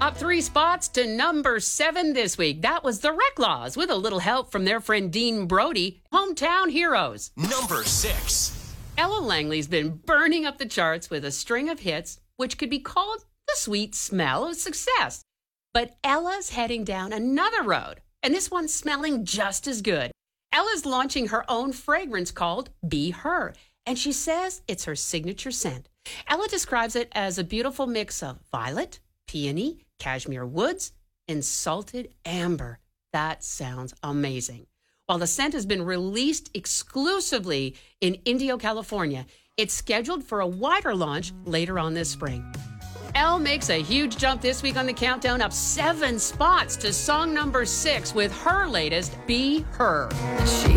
Up 3 spots to number 7 this week. That was the Reclaws with a little help from their friend Dean Brody. Hometown Heroes. Number 6. Ella Langley's been burning up the charts with a string of hits, which could be called the sweet smell of success. But Ella's heading down another road, and this one's smelling just as good. Ella's launching her own fragrance called Be Her, and she says it's her signature scent. Ella describes it as a beautiful mix of violet, peony, cashmere woods, and salted amber. That sounds amazing. While the scent has been released exclusively in Indio, California, it's scheduled for a wider launch later on this spring. Elle makes a huge jump this week on the countdown, up 7 spots to song number 6 with her latest, Be Her.